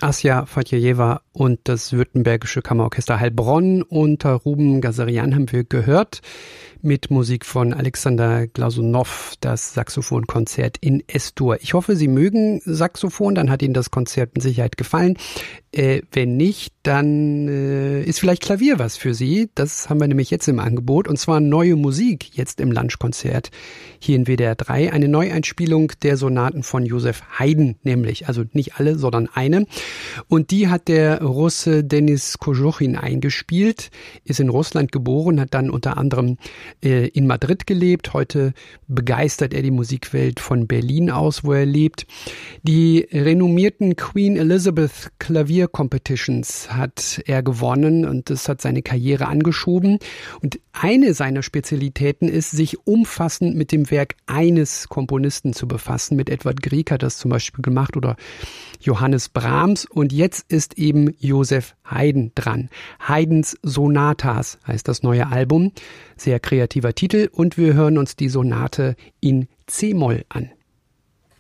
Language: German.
Asja Fatjejewa und das württembergische Kammerorchester Heilbronn unter Ruben Gazarian haben wir gehört mit Musik von Alexander Glasunow, das Saxophonkonzert in S-Dur. Ich hoffe, Sie mögen Saxophon, dann hat Ihnen das Konzert mit Sicherheit gefallen. Wenn nicht, dann ist vielleicht Klavier was für Sie. Das haben wir nämlich jetzt im Angebot und zwar neue Musik jetzt im Lunchkonzert hier in WDR 3. Eine Neueinspielung der Sonaten von Josef Haydn nämlich, also nicht alle, sondern eine. Und die hat der Russe Denis Kojuchin eingespielt, ist in Russland geboren, hat dann unter anderem in Madrid gelebt. Heute begeistert er die Musikwelt von Berlin aus, wo er lebt. Die renommierten Queen Elizabeth Klavier Competitions hat er gewonnen und das hat seine Karriere angeschoben. Und eine seiner Spezialitäten ist, sich umfassend mit dem Werk eines Komponisten zu befassen. Mit Edward Grieg hat das zum Beispiel gemacht oder Johannes Brahms. Und jetzt ist eben Josef Haydn dran. Haydns Sonatas heißt das neue Album. Sehr kreativer Titel und wir hören uns die Sonate in C-Moll an.